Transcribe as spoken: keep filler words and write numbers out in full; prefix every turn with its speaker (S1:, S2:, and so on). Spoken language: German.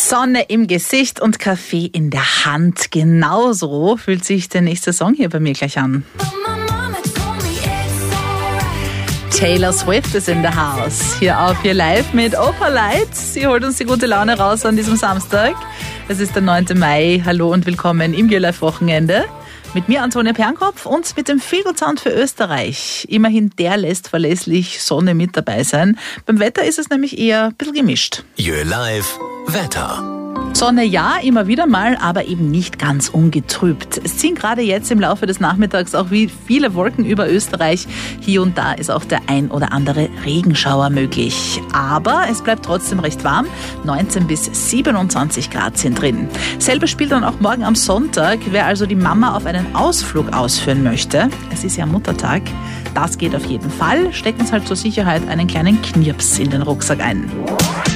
S1: Sonne im Gesicht und Kaffee in der Hand. Genauso fühlt sich der nächste Song hier bei mir gleich an. Taylor Swift ist in the house. Hier auf Your Live mit Opal Lights. Sie holt uns die gute Laune raus an diesem Samstag. Es ist der neunte Mai. Hallo und willkommen im Your Live Wochenende. Mit mir Antonia Pernkopf und mit dem Feel-Good Sound für Österreich. Immerhin der lässt verlässlich Sonne mit dabei sein. Beim Wetter ist es nämlich eher ein bisschen gemischt.
S2: Your Live Wetter.
S1: Sonne ja, immer wieder mal, aber eben nicht ganz ungetrübt. Es ziehen gerade jetzt im Laufe des Nachmittags auch wie viele Wolken über Österreich. Hier und da ist auch der ein oder andere Regenschauer möglich. Aber es bleibt trotzdem recht warm. neunzehn bis siebenundzwanzig Grad sind drin. Selbe spielt dann auch morgen am Sonntag. Wer also die Mama auf einen Ausflug ausführen möchte, es ist ja Muttertag, das geht auf jeden Fall. Stecken Sie halt zur Sicherheit einen kleinen Knirps in den Rucksack ein.